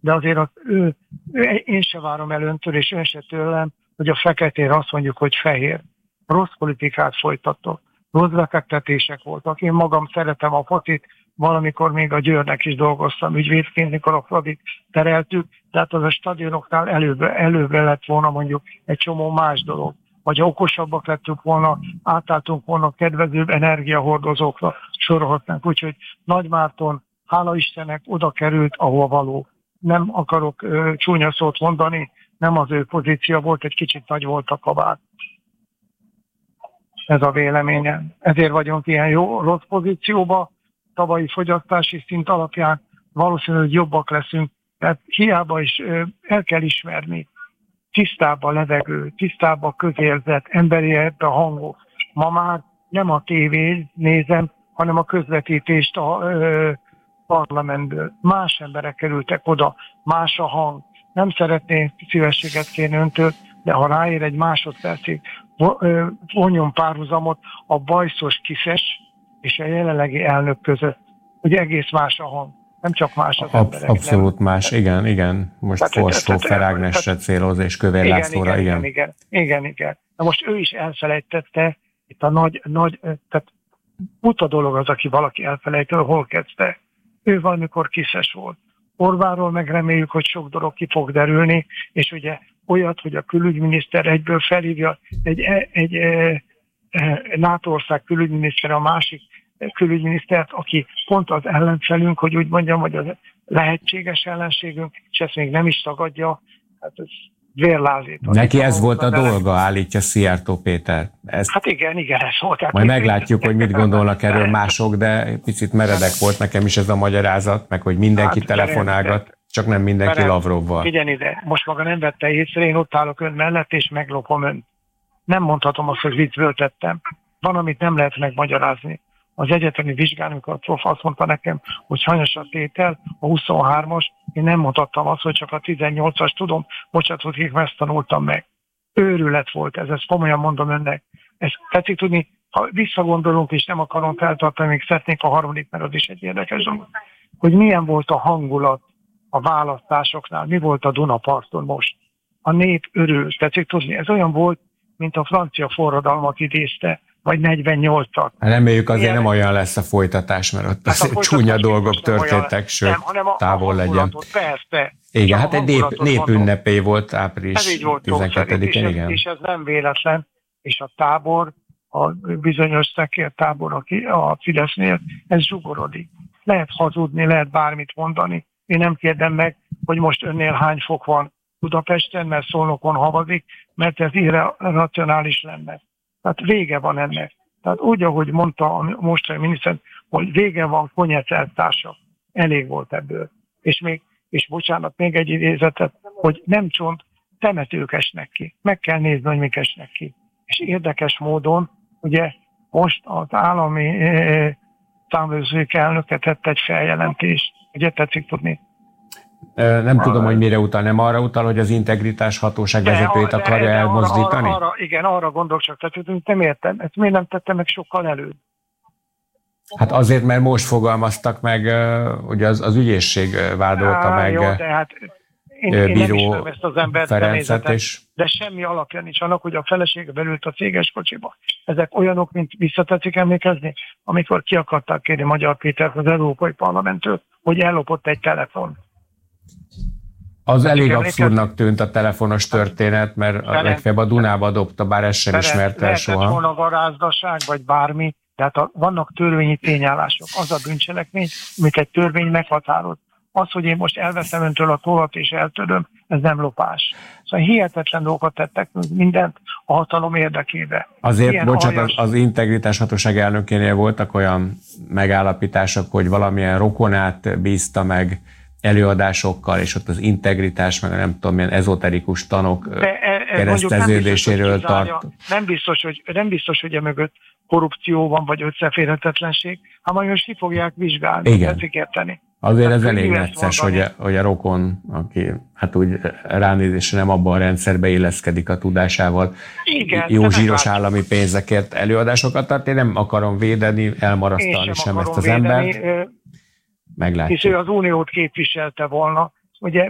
de azért én se várom el öntől, és ön se tőlem, hogy a feketére azt mondjuk, hogy fehér. Rossz politikát folytattok, rossz befektetések voltak. Én magam szeretem a focit, valamikor még a Győrnek is dolgoztam ügyvédként, mikor a Fradit tereltük, tehát az a stadionoknál előbbre lett volna mondjuk egy csomó más dolog. Vagy ha okosabbak lettünk volna, átálltunk volna kedvezőbb energiahordozókra, sorolhatnánk. Úgyhogy Nagymárton, hála Istennek, oda került, ahol való. Nem akarok csúnya szót mondani, nem az ő pozíció volt, egy kicsit nagy volt a kabát. Ez a véleményem. Ezért vagyunk ilyen rossz pozícióba, tavalyi fogyasztási szint alapján valószínűleg jobbak leszünk, tehát hiába is el kell ismerni, tisztább a levegő, tisztább a közérzet, emberiebb a hangok. Ma már nem a tévét nézem, hanem a közvetítést a parlamentből. Más emberek kerültek oda, más a hang. Nem szeretnék szívességet kérni öntől, de ha ráér egy másodpercig, vonjon párhuzamot a bajszos Kiszes és a jelenlegi elnök között, hogy egész más a hang. Nem csak más az emberek. Abszolút nem. Más, igen. Most Forstófer Ágnesre céloz, és Kövér Lászlóra, igen. Na most ő is elfelejtette, itt a nagy tehát buta dolog az, aki valaki elfelejtő, hol kezdte. Ő valamikor Kiszes volt. Orbánról meg reméljük, hogy sok dolog ki fog derülni, és ugye olyat, hogy a külügyminiszter egyből felhívja egy NATO ország külügyminiszter a másik külügyminisztert, aki pont az ellenfelünk, hogy úgy mondjam, hogy az lehetséges ellenségünk, és ezt még nem is tagadja, hát ez vérlázító. Neki ez volt a dolga, állítja Szijjártó Péter. Hát igen, ez volt. Majd meglátjuk, hogy mit gondolnak erről mások, de picit meredek volt nekem is ez a magyarázat, meg hogy mindenki telefonálgat, csak nem mindenki Lavrovval. Figyelj ide, most maga nem vette észre, én ott állok ön mellett, és meglopom önt. Nem mondhatom azt, hogy viccből tettem. Van, amit nem lehet megmagyarázni. Az egyetemi vizsgán, amikor a prof azt mondta nekem, hogy hanyas a tétel, a 23-as, én nem mondhattam azt, hogy csak a 18-as tudom, bocsánatot, mert ezt tanultam meg. Őrület volt ez, ezt komolyan mondom önnek. Ezt tetszik tudni, ha visszagondolunk, és nem akarom feltartani, még szeretnék a harmadik, mert az is egy érdekes dolog, hogy milyen volt a hangulat a választásoknál, mi volt a Dunaparton most. A nép örül, tetszik tudni, ez olyan volt, mint a francia forradalmat idézte, vagy 48-at. Reméljük azért nem olyan lesz a folytatás, mert ott azért csúnya dolgok történtek, sőt, távol legyen. Persze. Igen, hát egy népünnepé volt április 12-én, igen. És ez nem véletlen, és a tábor, a bizonyos szekértábor, aki a Fidesznél, ez zsugorodik. Lehet hazudni, lehet bármit mondani. Én nem kérdem meg, hogy most önnél hány fok van Budapesten, mert Szolnokon havazik, mert ez irracionális lenne. Tehát vége van ennek. Tehát úgy, ahogy mondta a mostani miniszter, hogy vége van, konyeceltársa. Elég volt ebből. És bocsánat, még egy idézetet, hogy nem csont, temetők esnek ki. Meg kell nézni, hogy mik esnek ki. És érdekes módon, ugye most az állami számvevőszék elnöke tett egy feljelentést. Ugye tetszik tudni? Nem tudom, hogy mire utal. Nem arra utal, hogy az integritás hatóság vezetőjét akarja elmozdítani? Arra gondolok csak, tehát nem értem. Ezt miért nem tettem meg sokkal előbb? Hát azért, mert most fogalmaztak meg, ugye az ügyészség vádolta meg jó, de hát én Bíró nem ismerem ezt az embert, Ferencet, de semmi alapja nincs annak, hogy a felesége belült a céges kocsiba. Ezek olyanok, mint visszatetszik emlékezni, amikor ki akarták kérni Magyar Pétert az Európai Parlamenttől, hogy ellopott egy telefon. Az elég abszurdnak tűnt a telefonos történet, mert legfeljebb a Dunába dobta, bár ezt sem ismerte el soha. Lehetett volna varázsdaság, vagy bármi, tehát vannak törvényi tényállások. Az a bűncselekmény, amit egy törvény meghatároz. Az, hogy én most elveszem öntől a tollat és eltöröm, ez nem lopás. Szóval hihetetlen dolgokat tettek mindent a hatalom érdekébe. Azért, bocsánat, az integritás hatóság elnökénél voltak olyan megállapítások, hogy valamilyen rokonát bízta meg előadásokkal, és ott az integritás, meg nem tudom, milyen ezoterikus tanok kereszteződéséről tart. Nem biztos, hogy emögött korrupció van, vagy összeférhetetlenség, hanem most ki fogják vizsgálni. Igen. Érteni. Azért ez elég necces, hogy a rokon, aki hát úgy ránézésre nem abban a rendszerbe illeszkedik a tudásával, igen, jó zsíros állami pénzekért előadásokat tart. Én nem akarom védeni, elmarasztalni sem ezt az embert. Meglátjuk. Hisz ő az uniót képviselte volna. Ugye